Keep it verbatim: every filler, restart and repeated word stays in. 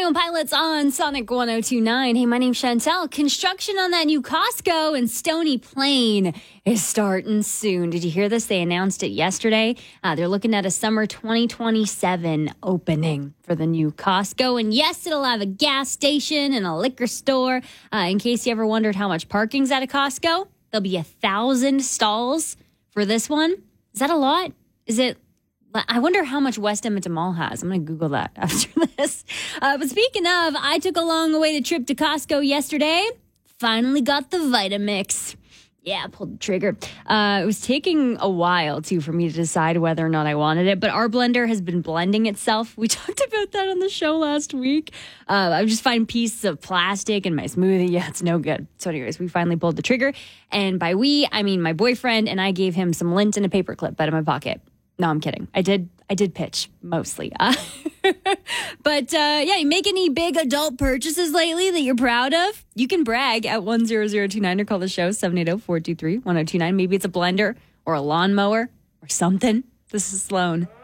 twenty-one Pilots on Sonic one oh two point nine. Hey, my name's Chantel. Construction on that new Costco in Stony Plain is starting soon. Did you hear this? They announced it yesterday. Uh, they're looking at a summer twenty twenty-seven opening for the new Costco. And yes, it'll have a gas station and a liquor store. Uh, in case you ever wondered how much parking's at a Costco, there'll be a thousand stalls for this one. Is that a lot? Is it? I wonder how much West Edmonton Mall has. I'm going to Google that after this. Uh, but speaking of, I took a long-awaited trip to Costco yesterday. Finally got the Vitamix. Yeah, pulled the trigger. Uh, it was taking a while, too, for me to decide whether or not I wanted it. But our blender has been blending itself. We talked about that on the show last week. Uh, I just find pieces of plastic in my smoothie. Yeah, it's no good. So anyways, we finally pulled the trigger. And by we, I mean my boyfriend, and I gave him some lint and a paperclip out of my pocket. No, I'm kidding. I did I did pitch, mostly. Uh, but, uh, yeah, you make any big adult purchases lately that you're proud of? You can brag at one zero zero two nine or call the show, seven eight zero, four two three, one zero two nine. Maybe it's a blender or a lawnmower or something. This is Sloan.